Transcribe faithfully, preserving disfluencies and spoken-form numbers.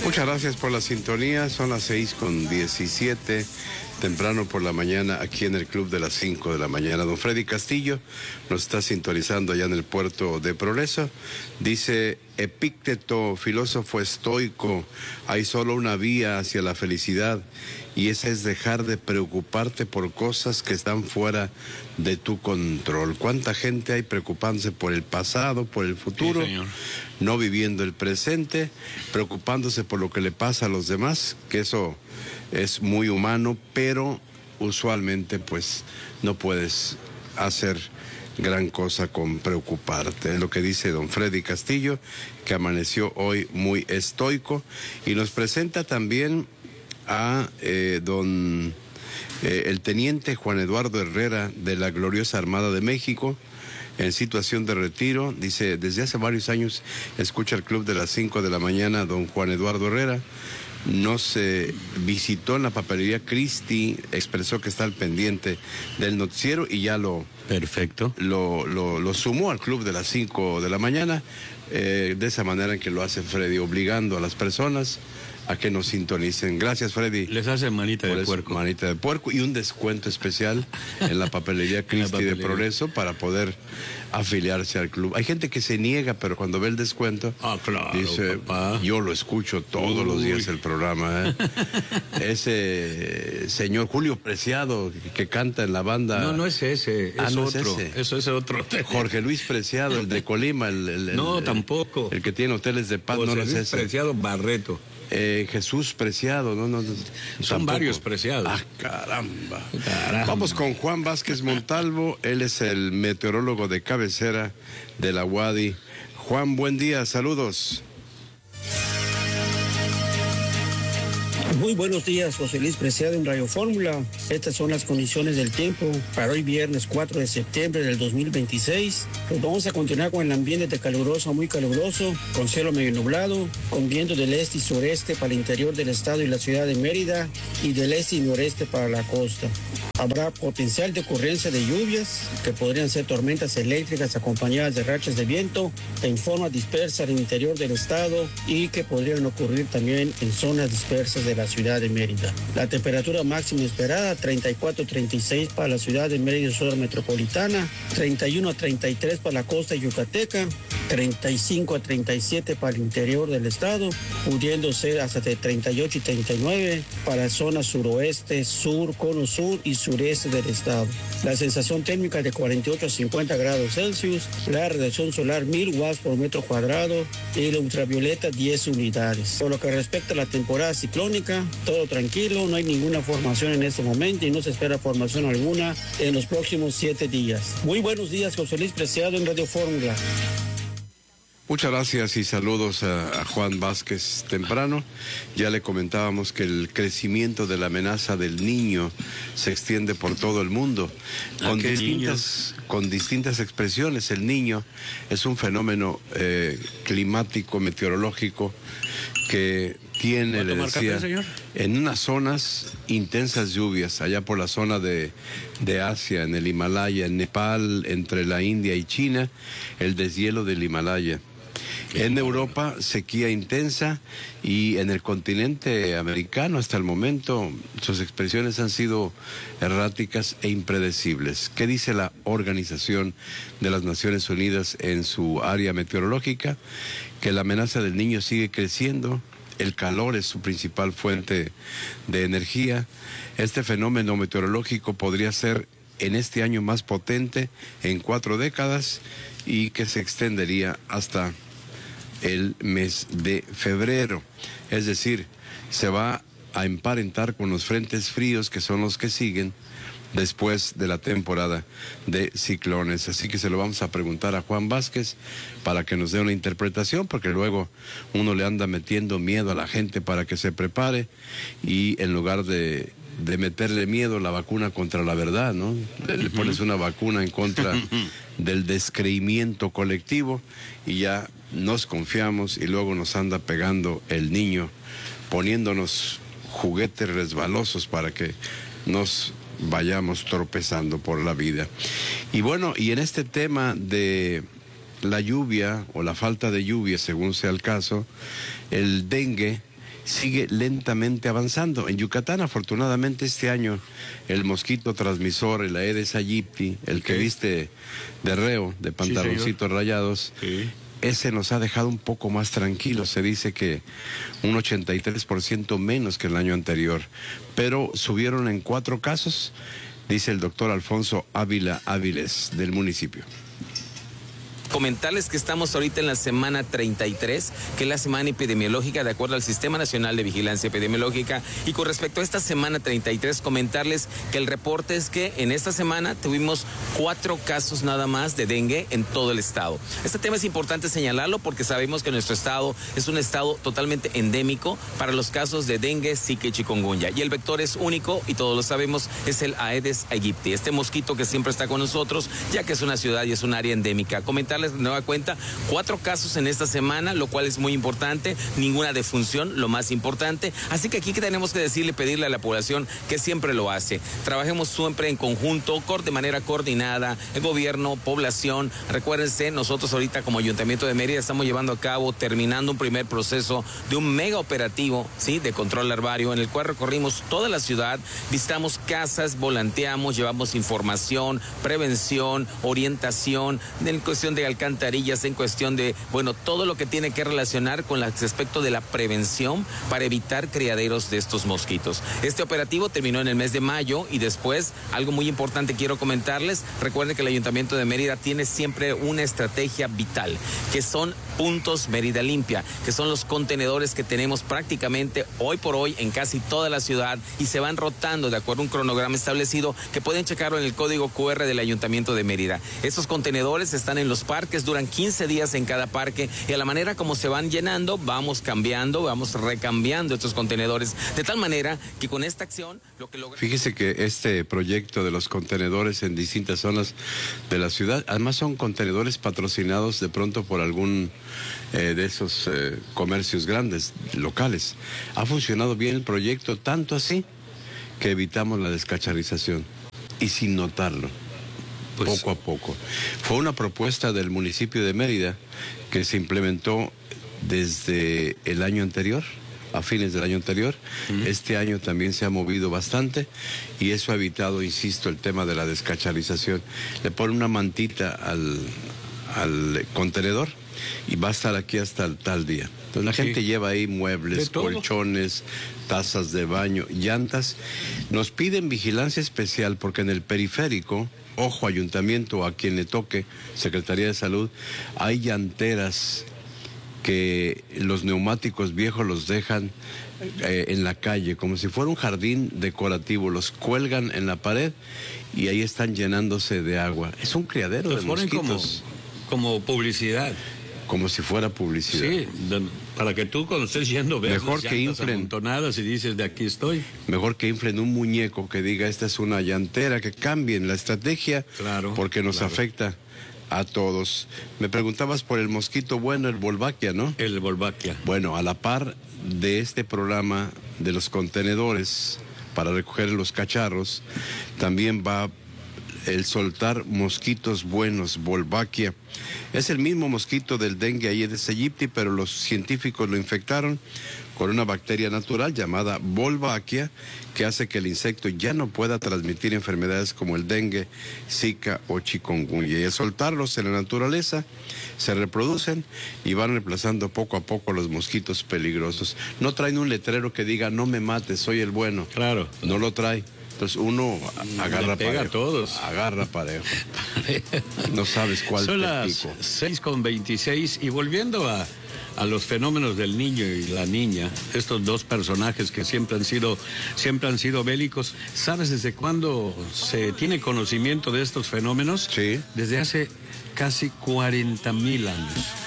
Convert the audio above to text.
Muchas gracias por la sintonía, son las seis con diecisiete, temprano por la mañana aquí en el Club de las cinco de la mañana. Don Freddy Castillo nos está sintonizando allá en el puerto de Progreso. Dice Epicteto, filósofo estoico, hay solo una vía hacia la felicidad y esa es dejar de preocuparte por cosas que están fuera de tu control. ¿Cuánta gente hay preocupándose por el pasado, por el futuro, sí, señor, no viviendo el presente, preocupándose por lo que le pasa a los demás? Que eso es muy humano, pero usualmente pues no puedes hacer gran cosa con preocuparte. Es lo que dice don Freddy Castillo, que amaneció hoy muy estoico, y nos presenta también a eh, don eh, el teniente Juan Eduardo Herrera de la gloriosa Armada de México, en situación de retiro. Dice, desde hace varios años escucha el Club de las cinco de la mañana, don Juan Eduardo Herrera. Nos eh, visitó en la papelería Christie, expresó que está al pendiente del noticiero y ya lo... Perfecto. Lo, lo, lo sumó al Club de las cinco de la mañana, eh, de esa manera en que lo hace Freddy, obligando a las personas a que nos sintonicen. Gracias, Freddy. Les hace manita de puerco. Manita de puerco y un descuento especial en la papelería Christie papelería. de Progreso para poder afiliarse al club. Hay gente que se niega, pero cuando ve el descuento, ah, claro, dice, papá, yo lo escucho todos Uy. los días el programa. ¿eh? Ese señor Julio Preciado que, que canta en la banda. No, no es ese, es ah, no otro. Es ese. Eso es otro. Jorge Luis Preciado, el de Colima, el, el, no, el, tampoco. El, el que tiene hoteles de paz, José no, no es Luis ese. Preciado Barreto. Eh, Jesús Preciado, no, no, no son tampoco. varios Preciados. Ah, caramba. caramba. Vamos con Juan Vázquez Montalvo, él es el meteorólogo de cabecera de la U A D I. Juan, buen día, saludos. Muy buenos días, José Luis Preciado en Radio Fórmula. Estas son las condiciones del tiempo para hoy viernes cuatro de septiembre del dos mil veintiséis. Pues vamos a continuar con el ambiente de caluroso a muy caluroso, con cielo medio nublado, con viento del este y sureste para el interior del estado y la ciudad de Mérida y del este y noreste para la costa. Habrá potencial de ocurrencia de lluvias, que podrían ser tormentas eléctricas acompañadas de rachas de viento en forma dispersa en el interior del estado y que podrían ocurrir también en zonas dispersas de la ciudad de Mérida. La temperatura máxima esperada, treinta y cuatro a treinta y seis para la ciudad de Mérida y zona metropolitana, treinta y uno a treinta y tres para la costa yucateca, treinta y cinco a treinta y siete para el interior del estado, pudiendo ser hasta de treinta y ocho y treinta y nueve para zonas suroeste, sur, cono sur y sureste del estado. La sensación térmica de cuarenta y ocho a cincuenta grados Celsius, la radiación solar mil watts por metro cuadrado y la ultravioleta diez unidades. Por lo que respecta a la temporada ciclónica, todo tranquilo, no hay ninguna formación en este momento y no se espera formación alguna en los próximos siete días. Muy buenos días, José Luis Preciado en Radio Fórmula. Muchas gracias y saludos a, a Juan Vázquez temprano. Ya le comentábamos que el crecimiento de la amenaza del niño se extiende por todo el mundo, con distintas, con distintas expresiones. El niño es un fenómeno eh, climático, meteorológico, que tiene, le decía, café, en unas zonas intensas lluvias, allá por la zona de, de Asia, en el Himalaya, en Nepal, entre la India y China, el deshielo del Himalaya. En Europa, sequía intensa, y en el continente americano, hasta el momento, sus expresiones han sido erráticas e impredecibles. ¿Qué dice la Organización de las Naciones Unidas en su área meteorológica? Que la amenaza del niño sigue creciendo. El calor es su principal fuente de energía. Este fenómeno meteorológico podría ser en este año más potente en cuatro décadas y que se extendería hasta el mes de febrero. Es decir, se va a emparentar con los frentes fríos que son los que siguen después de la temporada de ciclones. Así que se lo vamos a preguntar a Juan Vázquez para que nos dé una interpretación, porque luego uno le anda metiendo miedo a la gente para que se prepare y en lugar de, de meterle miedo, la vacuna contra la verdad, ¿no? Le pones una vacuna en contra del descreimiento colectivo y ya nos confiamos y luego nos anda pegando el niño, poniéndonos juguetes resbalosos para que nos vayamos tropezando por la vida. Y bueno, y en este tema de la lluvia o la falta de lluvia, según sea el caso, el dengue sigue lentamente avanzando. En Yucatán, afortunadamente, este año, el mosquito transmisor, el Aedes aegypti, el que viste de reo, de pantaloncitos sí, rayados, sí. ese nos ha dejado un poco más tranquilos. Se dice que un ochenta y tres por ciento menos que el año anterior, pero subieron en cuatro casos, dice el doctor Alfonso Ávila Áviles del municipio. Comentarles que estamos ahorita en la semana treinta y tres, que es la semana epidemiológica de acuerdo al Sistema Nacional de Vigilancia Epidemiológica. Y con respecto a esta semana treinta y tres, comentarles que el reporte es que en esta semana tuvimos cuatro casos nada más de dengue en todo el estado. Este tema es importante señalarlo porque sabemos que nuestro estado es un estado totalmente endémico para los casos de dengue, zika y chikungunya. Y el vector es único y todos lo sabemos, es el Aedes aegypti, este mosquito que siempre está con nosotros, ya que es una ciudad y es un área endémica. Comentarles de nueva cuenta, cuatro casos en esta semana, lo cual es muy importante, ninguna defunción, lo más importante. Así que aquí que tenemos que decirle, pedirle a la población que siempre lo hace. Trabajemos siempre en conjunto, de manera coordinada, el gobierno, población. Recuérdense, nosotros ahorita como Ayuntamiento de Mérida estamos llevando a cabo, terminando un primer proceso de un mega operativo, ¿sí?, de control larvario, en el cual recorrimos toda la ciudad, visitamos casas, volanteamos, llevamos información, prevención, orientación, en cuestión de alcantarillas, en cuestión de, bueno, todo lo que tiene que relacionar con el aspecto de la prevención para evitar criaderos de estos mosquitos. Este operativo terminó en el mes de mayo y después, algo muy importante quiero comentarles, recuerden que el Ayuntamiento de Mérida tiene siempre una estrategia vital, que son puntos Mérida Limpia, que son los contenedores que tenemos prácticamente hoy por hoy en casi toda la ciudad y se van rotando de acuerdo a un cronograma establecido que pueden checarlo en el código cu erre del Ayuntamiento de Mérida. Estos contenedores están en los parques, duran quince días en cada parque y a la manera como se van llenando, vamos cambiando, vamos recambiando estos contenedores, de tal manera que con esta acción lo que logra... Fíjese que este proyecto de los contenedores en distintas zonas de la ciudad, además son contenedores patrocinados de pronto por algún eh, de esos eh, comercios grandes, locales. Ha funcionado bien el proyecto, tanto así que evitamos la descacharización y sin notarlo. Pues, poco a poco. Fue una propuesta del municipio de Mérida que se implementó desde el año anterior, a fines del año anterior. Uh-huh. Este año también se ha movido bastante y eso ha evitado, insisto, el tema de la descacharización. Le pone una mantita al, al contenedor y va a estar aquí hasta el tal día. Entonces la gente sí. lleva ahí muebles, colchones, tazas de baño, llantas. Nos piden vigilancia especial porque en el periférico, ojo, ayuntamiento, a quien le toque, Secretaría de Salud, hay llanteras que los neumáticos viejos los dejan eh, en la calle, como si fuera un jardín decorativo, los cuelgan en la pared y ahí están llenándose de agua. Es un criadero los de mosquitos. Como, como publicidad. Como si fuera publicidad. Sí, para que tú cuando estés yendo veas mejor que inflen amontonadas y dices, de aquí estoy. Mejor que inflen un muñeco que diga, esta es una llantera, que cambien la estrategia, claro, porque nos claro. afecta a todos. Me preguntabas por el mosquito bueno, el Wolbachia, ¿no? El Wolbachia. Bueno, a la par de este programa de los contenedores para recoger los cacharros, también va el soltar mosquitos buenos, Wolbachia. Es el mismo mosquito del dengue Aedes aegypti, pero los científicos lo infectaron con una bacteria natural llamada Wolbachia, que hace que el insecto ya no pueda transmitir enfermedades como el dengue, zika o chikungunya. Y al soltarlos en la naturaleza, se reproducen y van reemplazando poco a poco los mosquitos peligrosos. No traen un letrero que diga, no me mates, soy el bueno. Claro. No lo trae. Entonces uno agarra pega parejo. A todos. Agarra parejo. No sabes cuál Son te las pico. seis con veintiséis y volviendo a, a los fenómenos del niño y la niña, estos dos personajes que siempre han sido, siempre han sido bélicos. ¿Sabes desde cuándo se tiene conocimiento de estos fenómenos? Sí. Desde hace casi cuarenta mil años.